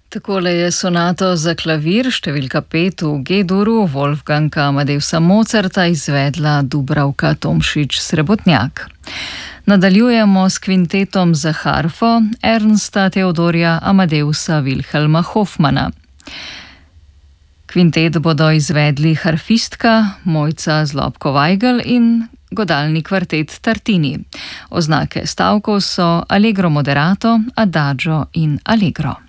Takole je sonato za klavir številka 5 v G-duru Wolfganga Amadeusa Mozarta izvedla Dubravka Tomšič Srebotnjak. Nadaljujemo s kvintetom za harfo Ernsta Theodorja Amadeusa Wilhelma Hofmanna. Kvintet bodo izvedli harfistka Mojca Zlobko-Vajgl in godalni kvartet Tartini. Oznake stavkov so allegro moderato, adagio in allegro.